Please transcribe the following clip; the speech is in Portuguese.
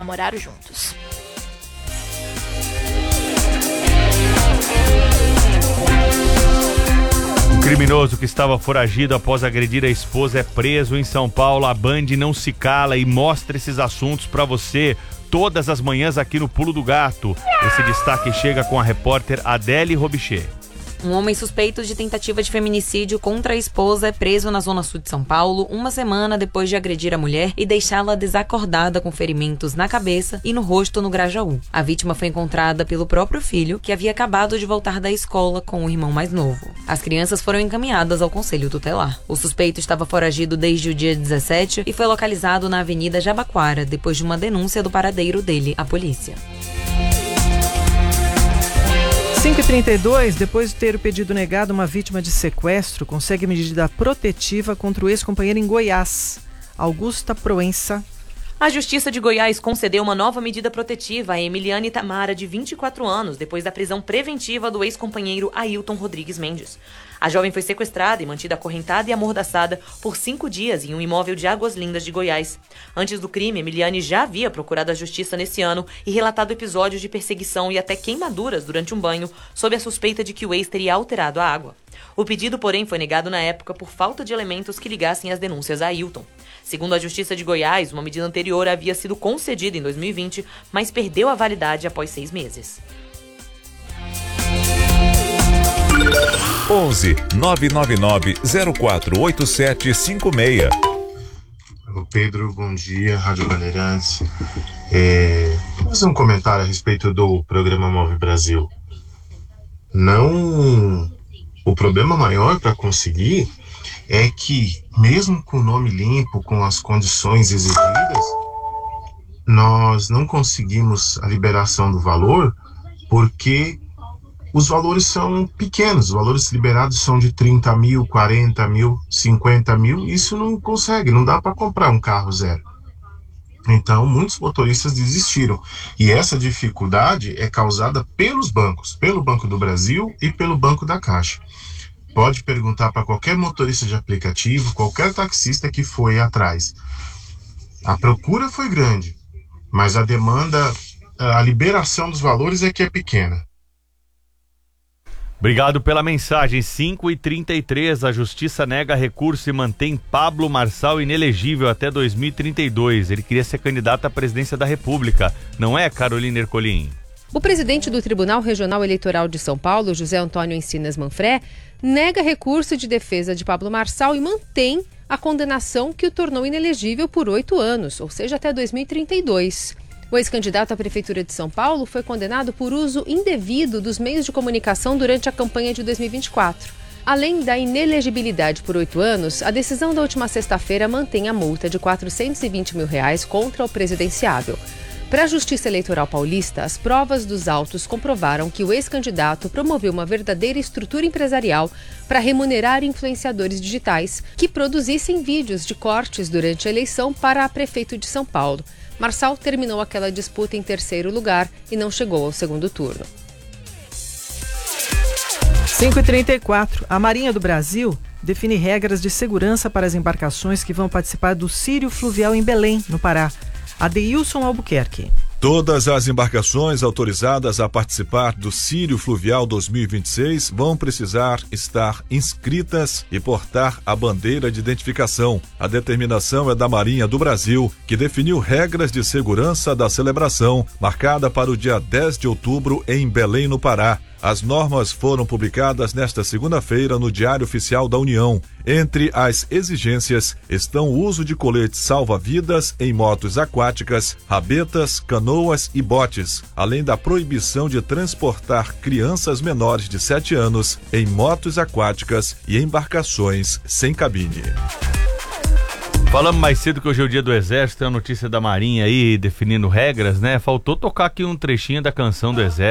namoraram juntos. O criminoso que estava foragido após agredir a esposa é preso em São Paulo. A Band não se cala e mostra esses assuntos para você todas as manhãs aqui no Pulo do Gato. Esse destaque chega com a repórter Adele Robichê. Um homem suspeito de tentativa de feminicídio contra a esposa é preso na zona sul de São Paulo uma semana depois de agredir a mulher e deixá-la desacordada com ferimentos na cabeça e no rosto no Grajaú. A vítima foi encontrada pelo próprio filho, que havia acabado de voltar da escola com o irmão mais novo. As crianças foram encaminhadas ao conselho tutelar. O suspeito estava foragido desde o dia 17 e foi localizado na Avenida Jabaquara, depois de uma denúncia do paradeiro dele à polícia. 5h32, depois de ter o pedido negado, uma vítima de sequestro consegue medida protetiva contra o ex-companheiro em Goiás. Augusta Proença. A Justiça de Goiás concedeu uma nova medida protetiva a Emiliane Tamara, de 24 anos, depois da prisão preventiva do ex-companheiro Ailton Rodrigues Mendes. A jovem foi sequestrada e mantida acorrentada e amordaçada por 5 dias em um imóvel de Águas Lindas de Goiás. Antes do crime, Emiliane já havia procurado a justiça nesse ano e relatado episódios de perseguição e até queimaduras durante um banho, sob a suspeita de que o ex teria alterado a água. O pedido, porém, foi negado na época por falta de elementos que ligassem as denúncias a Ailton. Segundo a Justiça de Goiás, uma medida anterior havia sido concedida em 2020, mas perdeu a validade após 6 meses. 11 999 048756. Pedro, bom dia, Rádio Bandeirantes. Vou fazer um comentário a respeito do programa Move Brasil. O problema maior para conseguir é que, mesmo com o nome limpo, com as condições exigidas, nós não conseguimos a liberação do valor porque os valores são pequenos. Os valores liberados são de 30 mil, 40 mil, 50 mil. Isso não consegue, não dá para comprar um carro zero. Então, muitos motoristas desistiram. E essa dificuldade é causada pelos bancos, pelo Banco do Brasil e pelo Banco da Caixa. Pode perguntar para qualquer motorista de aplicativo, qualquer taxista que foi atrás. A procura foi grande, mas a demanda, a liberação dos valores é que é pequena. Obrigado pela mensagem. 5h33, a Justiça nega recurso e mantém Pablo Marçal inelegível até 2032. Ele queria ser candidato à presidência da República, não é, Carolina Ercolim? O presidente do Tribunal Regional Eleitoral de São Paulo, José Antônio Encinas Manfré, nega recurso de defesa de Pablo Marçal e mantém a condenação que o tornou inelegível por 8 anos, ou seja, até 2032. O ex-candidato à Prefeitura de São Paulo foi condenado por uso indevido dos meios de comunicação durante a campanha de 2024. Além da inelegibilidade por 8 anos, a decisão da última sexta-feira mantém a multa de R$ 420 mil contra o presidenciável. Para a Justiça Eleitoral Paulista, as provas dos autos comprovaram que o ex-candidato promoveu uma verdadeira estrutura empresarial para remunerar influenciadores digitais que produzissem vídeos de cortes durante a eleição para a prefeito de São Paulo. Marçal terminou aquela disputa em 3º lugar e não chegou ao 2º turno. 5h34. A Marinha do Brasil define regras de segurança para as embarcações que vão participar do Círio Fluvial em Belém, no Pará. Adeilson Albuquerque. Todas as embarcações autorizadas a participar do Círio Fluvial 2026 vão precisar estar inscritas e portar a bandeira de identificação. A determinação é da Marinha do Brasil, que definiu regras de segurança da celebração, marcada para o dia 10 de outubro em Belém, no Pará. As normas foram publicadas nesta segunda-feira no Diário Oficial da União. Entre as exigências estão o uso de coletes salva-vidas em motos aquáticas, rabetas, canoas e botes, além da proibição de transportar crianças menores de 7 anos em motos aquáticas e embarcações sem cabine. Falamos mais cedo que hoje é o dia do Exército, tem a notícia da Marinha aí definindo regras, né? Faltou tocar aqui um trechinho da canção do Exército.